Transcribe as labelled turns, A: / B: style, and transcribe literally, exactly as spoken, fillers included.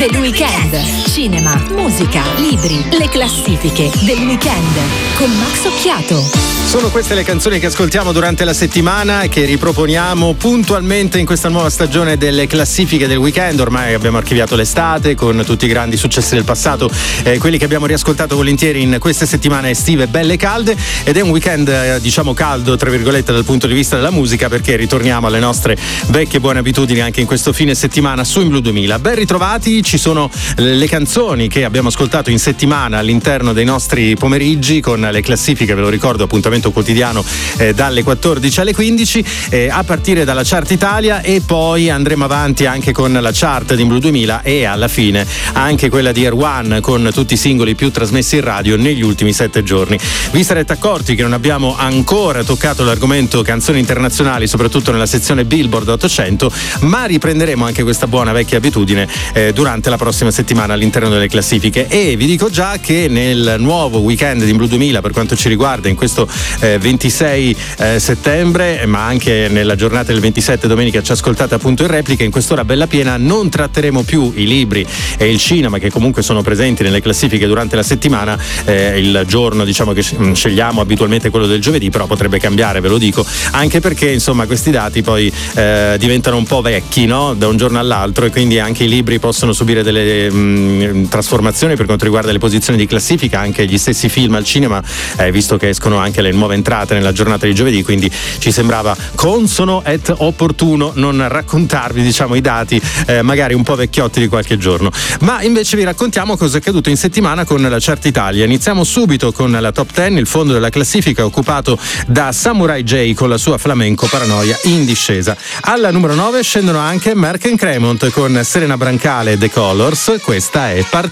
A: del weekend. Cinema, musica, libri, le classifiche del weekend con Max Occhiato.
B: Sono queste le canzoni che ascoltiamo durante la settimana e che riproponiamo puntualmente in questa nuova stagione delle classifiche del weekend. Ormai abbiamo archiviato l'estate con tutti i grandi successi del passato, eh, quelli che abbiamo riascoltato volentieri in queste settimane estive belle e calde, ed è un weekend eh, diciamo caldo tra virgolette dal punto di vista della musica, perché ritorniamo alle nostre vecchie buone abitudini anche in questo fine settimana su In Blu duemila. Ben ritrovati, ci sono le canzoni che abbiamo ascoltato in settimana all'interno dei nostri pomeriggi con le classifiche, ve lo ricordo, appuntamento quotidiano eh, dalle quattordici alle quindici, eh, a partire dalla chart Italia, e poi andremo avanti anche con la chart di In Blu duemila e alla fine anche quella di Air One con tutti i singoli più trasmessi in radio negli ultimi sette giorni. Vi sarete accorti che non abbiamo ancora toccato l'argomento canzoni internazionali, soprattutto nella sezione Billboard ottocento, ma riprenderemo anche questa buona vecchia abitudine eh, durante la prossima settimana all'interno delle classifiche. E vi dico già che nel nuovo weekend di In Blu duemila, per quanto ci riguarda, in questo eh, ventisei eh, settembre, ma anche nella giornata del ventisette, domenica, ci ascoltate appunto in replica, in quest'ora bella piena non tratteremo più i libri e il cinema, che comunque sono presenti nelle classifiche durante la settimana. Eh, il giorno diciamo che scegliamo abitualmente quello del giovedì, però potrebbe cambiare, ve lo dico, anche perché insomma questi dati poi eh, diventano un po' vecchi, no? Da un giorno all'altro, e quindi anche i libri possono subire delle mh, trasformazioni per quanto riguarda le posizioni di classifica, anche gli stessi film al cinema, eh, visto che escono anche le nuove entrate nella giornata di giovedì, quindi ci sembrava consono et opportuno non raccontarvi diciamo i dati eh, magari un po' vecchiotti di qualche giorno, ma invece vi raccontiamo cosa è accaduto in settimana con la chart Italia. Iniziamo subito con la top dieci, il fondo della classifica occupato da Samurai J con la sua flamenco Paranoia in discesa. Alla numero nove scendono anche Merck and Cremont con Serena Brancale e The Colors, questa è Part